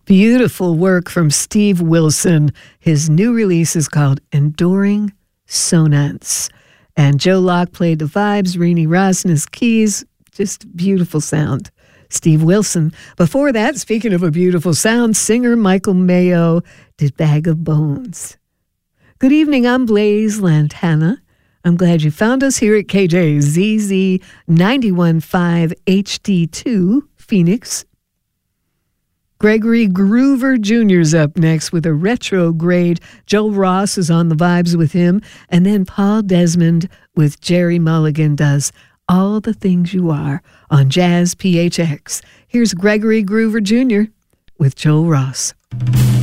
Beautiful work from Steve Wilson. His new release is called Enduring Sonance. And Joe Locke played the vibes, Renee Rosnes keys. Just beautiful sound. Steve Wilson. Before that, speaking of a beautiful sound, singer Michael Mayo did Bag of Bones. Good evening, I'm Blaze Lantana. I'm glad you found us here at KJZZ 91.5 HD2 Phoenix. Gregory Groover Jr.'s up next with a retrograde. Joel Ross is on the vibes with him. And then Paul Desmond with Jerry Mulligan does All the Things You Are on Jazz PHX. Here's Gregory Groover Jr. with Joel Ross.